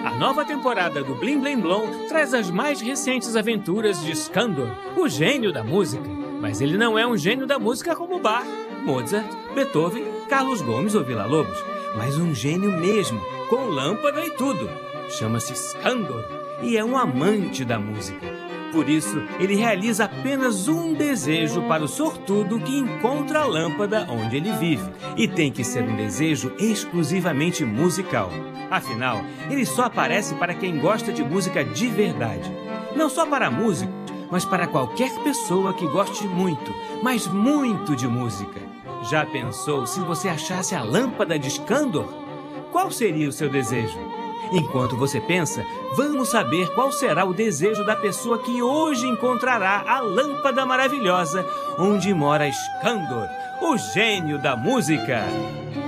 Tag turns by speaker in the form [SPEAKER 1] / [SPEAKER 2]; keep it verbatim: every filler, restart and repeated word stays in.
[SPEAKER 1] A nova temporada do Blim Blim Blom traz as mais recentes aventuras de Skandor, o gênio da música. Mas ele não é um gênio da música como Bach, Mozart, Beethoven, Carlos Gomes ou Villa-Lobos, mas um gênio mesmo, com lâmpada e tudo. Chama-se Skandor e é um amante da música. Por isso, ele realiza apenas um desejo para o sortudo que encontra a lâmpada onde ele vive. E tem que ser um desejo exclusivamente musical. Afinal, ele só aparece para quem gosta de música de verdade. Não só para músicos, mas para qualquer pessoa que goste muito, mas muito de música. Já pensou se você achasse a lâmpada de Skandor? Qual seria o seu desejo? Enquanto você pensa, vamos saber qual será o desejo da pessoa que hoje encontrará a lâmpada maravilhosa onde mora Skandor, o gênio da música.